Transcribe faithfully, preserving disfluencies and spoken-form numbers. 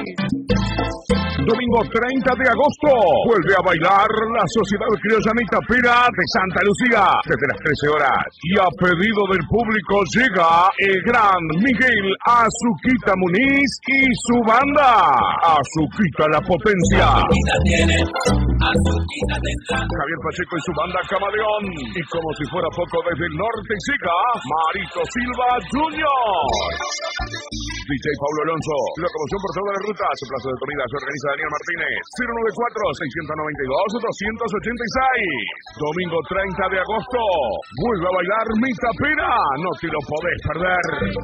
Domingo treinta de agosto, vuelve a bailar la Sociedad Criolla Itapera de Santa Lucía desde las trece horas. Y a pedido del público llega el gran Miguel Azuquita Muniz y su banda. Azuquita la potencia. Javier Pacheco y su banda Camaleón. Y como si fuera poco desde el norte llega Marito Silva junior D J Paulo Alonso, locomoción por toda la ruta. Su plazo de comida se organiza Daniel Martínez. cero nueve cuatro, seis nueve dos, dos ocho seis. Domingo treinta de agosto. Vuelve a bailar mi tapera. No te lo podés perder.